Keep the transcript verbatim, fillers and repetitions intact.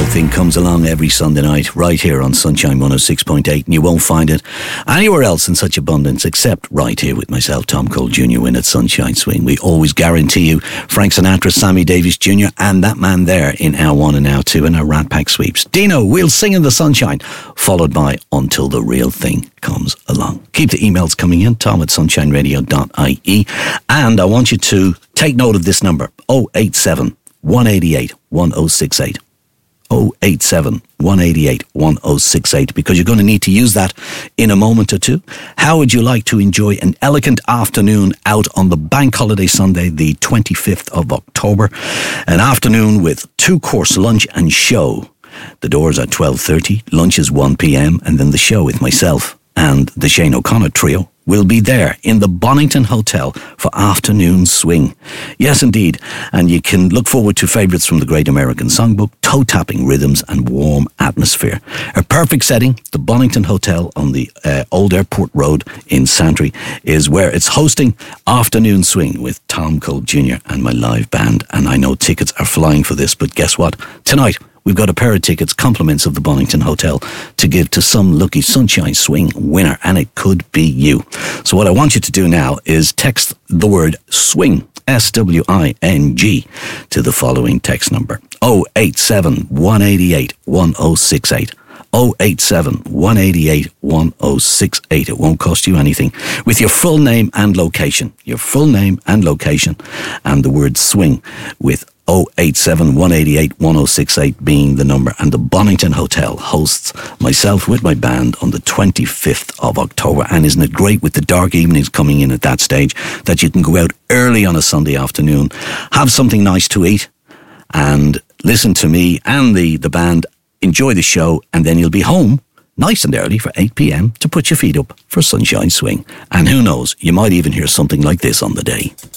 thing comes along every Sunday night, right here on Sunshine one oh six point eight, and you won't find it anywhere else in such abundance except right here with myself, Tom Cole Junior Win at Sunshine Swing. We always guarantee you Frank Sinatra, Sammy Davis Junior, and that man there in hour one and hour two in our Rat Pack sweeps. Dino, We'll Sing in the Sunshine, followed by Until the Real Thing Comes Along. Keep the emails coming in, tom at sunshine radio dot I E, and I want you to take note of this number, oh eight seven, one eight eight, one oh six eight. oh eight seven, one eight eight, one oh six eight, because you're going to need to use that in a moment or two. How would you like to enjoy an elegant afternoon out on the bank holiday Sunday, the twenty-fifth of October? An afternoon with two-course lunch and show. The doors are twelve thirty, lunch is one p.m, and then the show with myself and the Shane O'Connor trio will be there in the Bonington Hotel for afternoon swing. Yes, indeed. And you can look forward to favourites from the Great American Songbook, toe-tapping rhythms and warm atmosphere. A perfect setting, the Bonington Hotel on the uh, Old Airport Road in Santry is where it's hosting afternoon swing with Tom Cole Junior and my live band. And I know tickets are flying for this, but guess what? Tonight, we've got a pair of tickets, compliments of the Bonington Hotel, to give to some lucky Sunshine Swing winner, and it could be you. So what I want you to do now is text the word swing, S W I N G, to the following text number, oh eight seven, one eight eight, one oh six eight. oh eight seven, one eight eight, one oh six eight. It won't cost you anything. With your full name and location. Your full name and location. And the word swing with oh eight seven, one eight eight, one oh six eight being the number. And the Bonington Hotel hosts myself with my band on the twenty-fifth of October. And isn't it great with the dark evenings coming in at that stage that you can go out early on a Sunday afternoon, have something nice to eat, and listen to me and the, the band, enjoy the show, and then you'll be home nice and early for eight p.m. to put your feet up for Sunshine Swing. And who knows, you might even hear something like this on the day.